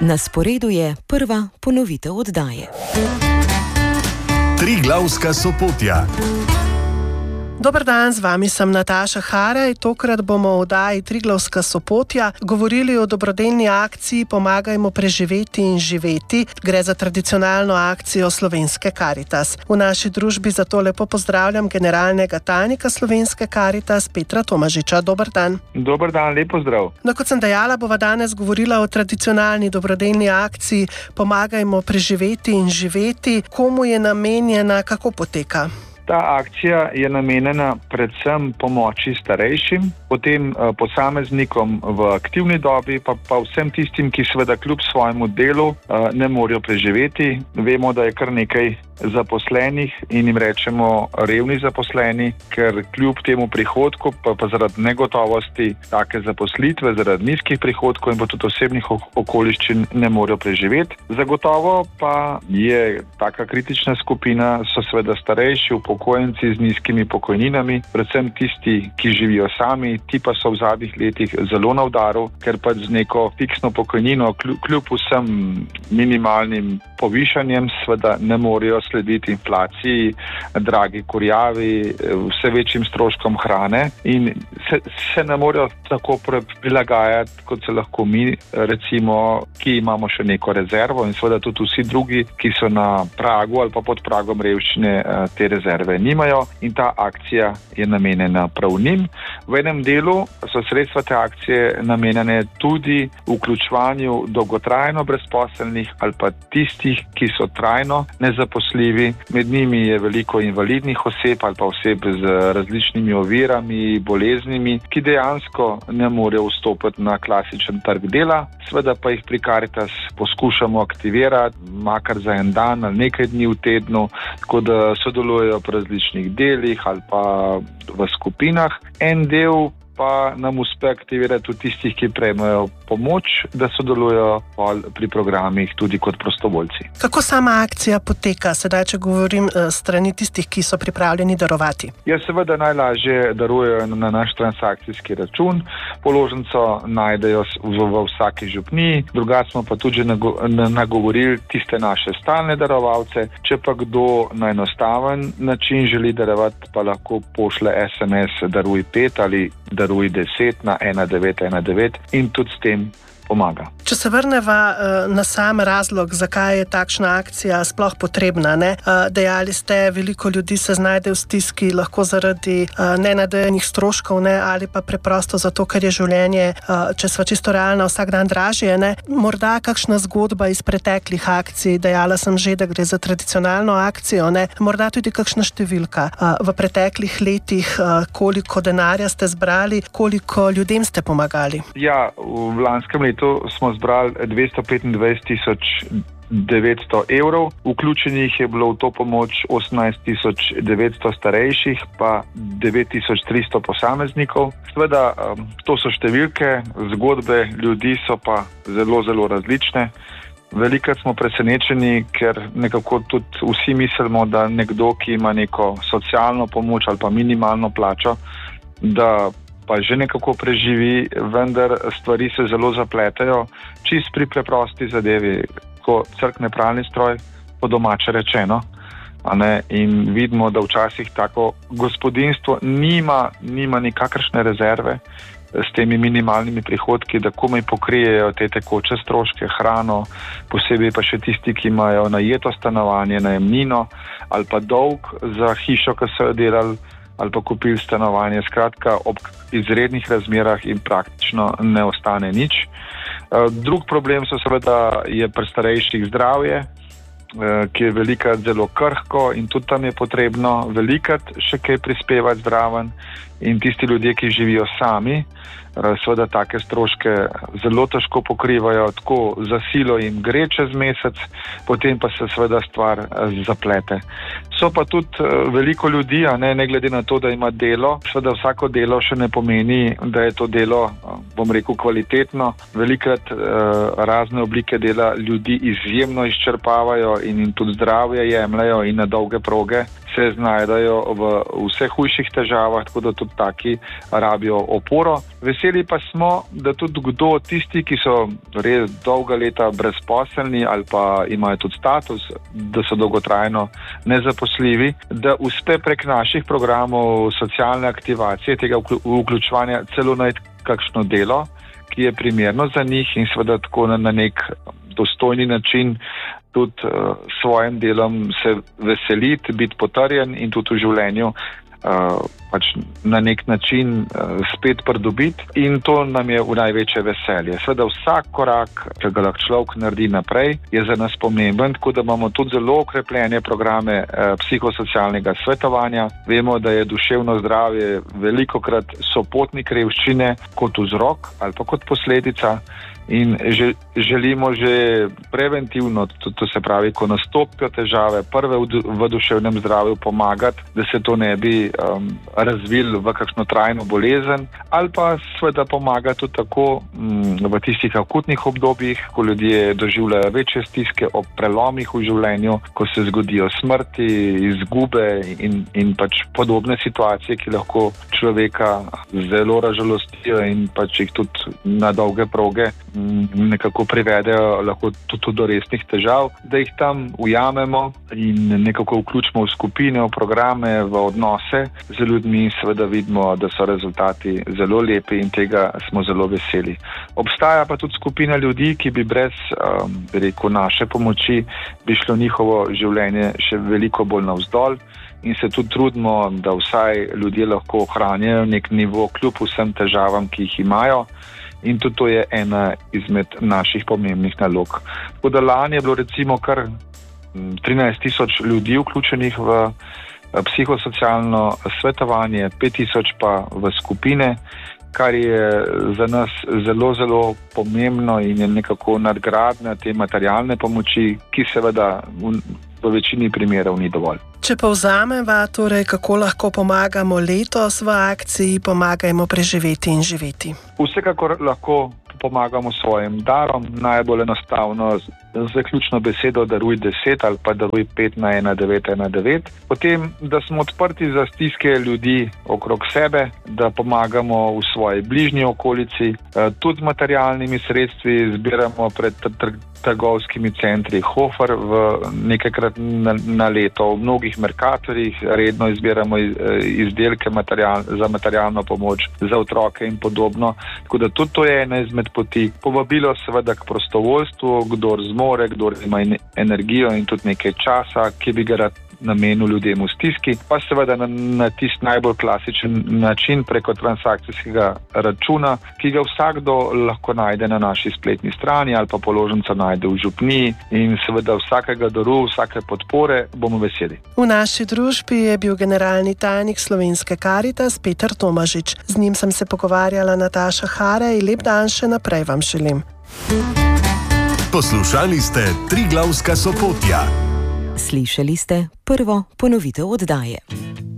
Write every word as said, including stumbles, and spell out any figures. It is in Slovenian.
Na sporedu je prva ponovitev oddaje. Triglavska Sopotja. Dober dan, z vami sem Nataša Haraj. Tokrat bomo v oddaji Triglavska Sopotja govorili o dobrodelni akciji Pomagajmo preživeti in živeti. Gre za tradicionalno akcijo Slovenske Karitas. V naši družbi zato lepo pozdravljam generalnega tajnika Slovenske Karitas Petra Tomažiča. Dober dan. Dober dan, lep pozdrav. No, kot sem dejala, bova danes govorila o tradicionalni dobrodelni akciji Pomagajmo preživeti in živeti. Komu je namenjena, kako poteka? Ta akcija je namenjena predvsem pomoči starejšim, potem eh, posameznikom v aktivni dobi, pa, pa vsem tistim, ki seveda kljub svojemu delu eh, ne morejo preživeti. Vemo, da je kar nekaj zaposlenih in jim rečemo revni zaposleni, ker kljub temu prihodku, pa, pa zaradi negotovosti take zaposlitve, zaradi nizkih prihodkov in pa tudi osebnih okoliščin ne morejo preživeti. Zagotovo pa je taka kritična skupina, so seveda starejši, upokojenci z nizkimi pokojninami, predvsem tisti, ki živijo sami, ti pa so v zadnjih letih zelo na udaru, ker pa z neko fiksno pokojnino, kljub, kljub vsem minimalnim povišanjem, seveda ne morejo slediti inflaciji, dragi kurjavi, vse večjim stroškom hrane in se, se ne morejo tako prilagajati, kot se lahko mi, recimo, ki imamo še neko rezervo in seveda tudi vsi drugi, ki so na pragu ali pa pod pragom revščine, te rezerve nimajo in ta akcija je namenjena prav njim. V enem delu so sredstva te akcije namenjene tudi vključevanju dolgotrajno brezposelnih ali pa tistih, ki so trajno nezaposljivi. Med njimi je veliko invalidnih oseb ali pa oseb z različnimi ovirami, boleznimi, ki dejansko ne morejo vstopiti na klasičen trg dela. Seveda pa jih pri Karitas poskušamo aktivirati, makar za en dan ali nekaj dni v tednu, tako da sodelujejo pri različnih delih ali pa v skupinah. En del pa nam uspe aktivirati tudi tistih, ki prejmejo pomoč, da sodelujo pri programih tudi kot prostovoljci. Kako sama akcija poteka, sedaj, če govorim strani tistih, ki so pripravljeni darovati? Ja, seveda najlažje darujejo na naš transakcijski račun, položnico najdejo v, v vsaki župniji, drugače smo pa tudi že nagovorili tiste naše stalne darovalce. Če pa kdo na enostaven način želi darovati, pa lahko pošle es em es daruj pet ali daruj deset na ena devet ena devet in tudi s tem pomaga. Če se vrneva na sam razlog, zakaj je takšna akcija sploh potrebna, ne? Dejali ste, veliko ljudi se znajde v stiski, lahko zaradi nenadajenih stroškov, ne? Ali pa preprosto zato, ker je življenje, če sva čisto realna, vsak dan dražje, ne? Morda kakšna zgodba iz preteklih akcij, dejala sem že, da gre za tradicionalno akcijo, ne? Morda tudi kakšna številka v preteklih letih, koliko denarja ste zbrali, koliko ljudem ste pomagali? Ja, v lanskem letu smo zbrali dvesto petindvajset tisoč devetsto evrov. Vključenih je bilo v to pomoč osemnajst tisoč devetsto starejših, pa devet tisoč tristo posameznikov. Seveda, to so številke, zgodbe ljudi so pa zelo, zelo različne. Velikrat smo presenečeni, ker nekako tudi vsi mislimo, da nekdo, ki ima neko socialno pomoč ali pa minimalno plačo, da pa že nekako preživi, vendar stvari se zelo zapletajo. Čist pri preprosti zadevi, ko crkne pralni stroj, po domače rečeno, a ne, in vidimo, da včasih tako gospodinjstvo nima, nima nikakršne rezerve s temi minimalnimi prihodki, da komaj pokrijejo te tekoče stroške, hrano, posebej pa še tisti, ki imajo najeto stanovanje, najemnino ali pa dolg za hišo, ki so jo delali, ali pa kupili stanovanje. Skratka, ob izrednih razmerah in praktično ne ostane nič. Drug problem so seveda je pri starejših zdravje, ki je velikrat zelo krhko in tudi tam je potrebno velikrat še kaj prispevati zdraven in tisti ljudje, ki živijo sami, seveda take stroške zelo težko pokrivajo, tako za silo jim gre čez mesec, potem pa se seveda stvar zaplete. So pa tudi veliko ljudi, a ne, ne glede na to, da ima delo, seveda vsako delo še ne pomeni, da je to delo, bom rekel, kvalitetno. Velikrat razne oblike dela ljudi izjemno izčrpavajo in jim tudi zdravje jemljajo in na dolge proge se znajdejo v vseh hujših težavah, tako da tudi taki rabijo oporo. Veseli pa smo, da tudi kdo tisti, ki so res dolga leta brezposelni ali pa imajo tudi status, da so dolgotrajno nezaposljivi, da uspe prek naših programov socialne aktivacije, tega vključevanja celo najti kakšno delo, ki je primerno za njih in seveda tako na, na nek dostojni način tudi uh, svojim delom se veseliti, biti potrjen in tudi v življenju uh, pač na nek način uh, spet pridobiti in to nam je v največje veselje. Seveda vsak korak, ki ga lahko človek naredi naprej, je za nas pomemben, tako da imamo tudi zelo okrepljene programe uh, psihosocialnega svetovanja. Vemo, da je duševno zdravje velikokrat sopotnik revščine kot vzrok ali pa kot posledica. In že, želimo že preventivno, to, to se pravi, ko nastopijo težave, prve v, v duševnem zdravju pomagati, da se to ne bi um, razvil v kakšno trajno bolezen, ali pa seveda pomagati tudi tako um, v tistih akutnih obdobjih, ko ljudje doživljajo večje stiske ob prelomih v življenju, ko se zgodijo smrti, izgube in, in pač podobne situacije, ki lahko človeka zelo razžalostijo in pač jih tudi na dolge proge nekako privedejo lahko tudi do resnih težav, da jih tam ujamemo in nekako vključimo v skupine, v programe, v odnose z ljudmi in seveda vidimo, da so rezultati zelo lepi in tega smo zelo veseli. Obstaja pa tudi skupina ljudi, ki bi brez, um, bi rekel, naše pomoči bi šlo njihovo življenje še veliko bolj navzdol in se tudi trudimo, da vsaj ljudje lahko ohranjajo nek nivo kljub vsem težavam, ki jih imajo. In tudi to je ena izmed naših pomembnih nalog. Tako da lani je bilo recimo kar trinajst tisoč ljudi vključenih v psihosocialno svetovanje, pet tisoč pa v skupine, kar je za nas zelo, zelo pomembno in je nekako nadgradnja te materialne pomoči, ki seveda v, v večini primerov ni dovolj. Če povzameva, torej kako lahko pomagamo letos v akciji Pomagajmo preživeti in živeti? Vsekakor lahko pomagamo svojim darom, najbolj enostavno z zaključno besedo daruj deset ali pa daruj pet na ena devet ena devet. Potem, da smo odprti za stiske ljudi okrog sebe, da pomagamo v svoji bližnji okolici, tudi z materialnimi sredstvi zbiramo pred tr- trgovskimi centri Hofer v nekajkrat na, na leto. V mnogih merkatorjih redno izbiramo izdelke material, za materialno pomoč za otroke in podobno. Tako da tudi to je ena izmed poti. Povabilo seveda k prostovoljstvu, kdor zmore, kdor ima energijo in tudi nekaj časa, ki bi ga rad namenil ljudem v stiski, pa seveda na, na tist najbolj klasičen način preko transakcijskega računa, ki ga vsakdo lahko najde na naši spletni strani ali pa položnica najde v župniji in seveda vsakega daru, vsake podpore bomo veseli. V naši družbi je bil generalni tajnik Slovenske Karitas Peter Tomažič. Z njim sem se pogovarjala Nataša Harej. Lep dan še naprej vam želim. Poslušali ste Triglavska sopotja. Slišali ste prvo ponovitev oddaje.